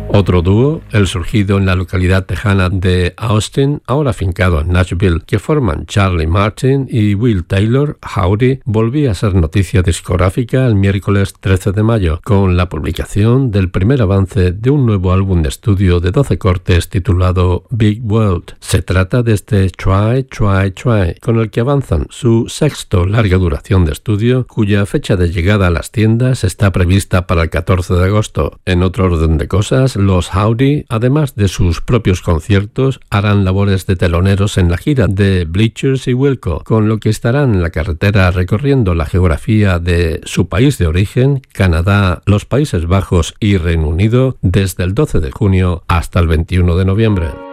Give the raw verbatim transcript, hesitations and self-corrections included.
Otro dúo, el surgido en la localidad tejana de Austin, ahora afincado en Nashville, que forman Charlie Martin y Will Taylor, Howdy, volvía a ser noticia discográfica el miércoles trece de mayo, con la publicación del primer avance de un nuevo álbum de estudio de doce cortes titulado Big World. Se trata de este Try, Try, Try, con el que avanzan su sexto larga duración de estudio, cuya fecha de llegada a las tiendas está prevista para el catorce de agosto. En otro orden de cosas, los Howdy, además de sus propios conciertos, harán labores de teloneros en la gira de Bleachers y Wilco, con lo que estarán en la carretera recorriendo la geografía de su país de origen, Canadá, los Países Bajos y Reino Unido, desde el doce de junio hasta el veintiuno de noviembre.